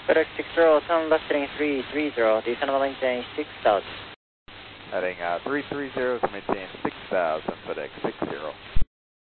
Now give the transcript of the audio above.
FedEx 60, sound left heading 330, descend on maintain 6000. Heading 330 to maintain 6000, FedEx 60.